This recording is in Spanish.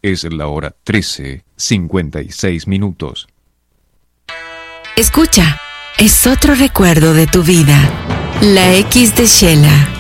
Es la hora 13:56. Escucha, es otro recuerdo de tu vida. La X de Shela.